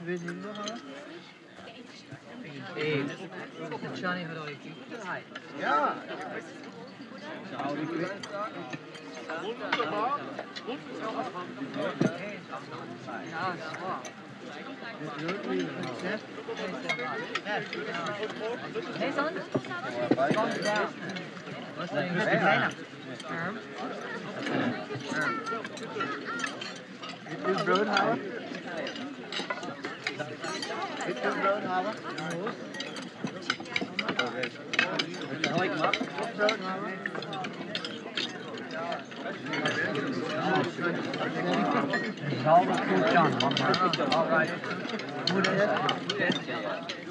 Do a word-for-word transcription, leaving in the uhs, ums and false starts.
Wil je nog halen? Hey, Johnny had already Hi. Ja. Wunderbar. Ja, zwaar. Hey, son. Calm down. What's the name? Herm. Wil je brood halen? Wil je brood halen? Hoi, mag ik brood halen? Zal dat goed gaan, man. All right. Hoe is het?